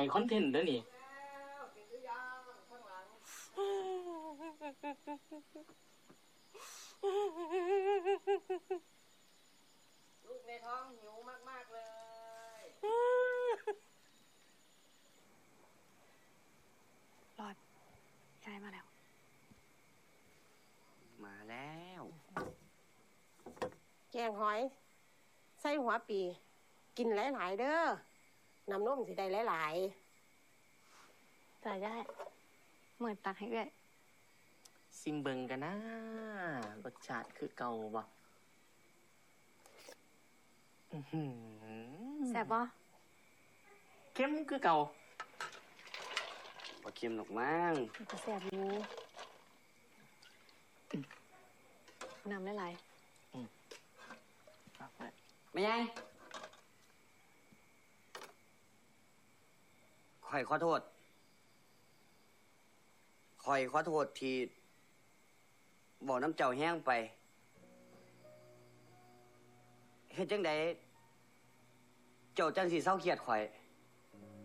คอนเทนต์เด้อนี่ลูกในท้องหิวมากๆเลยรอดยายมาแล้วมาแล้วแกงหอยใส่หัวปีกินหลายๆเด้อน้ำนมสิได้หลายจ่ายได้เหมือนตักให้ด้วยซิมเบิงกันนะรสชาติคือเก่าบ่แซ่บปะเข้มคือเก่าบ่เค็มหรอกมั้งก็แซ่บอยู่น้ำหลายไม่ไงข่อยขอโทษที่บอกน้ำเจ้าแห้งไปเฮ็ดจังใดเจ้าจังสิเศร้าเครียดข่อย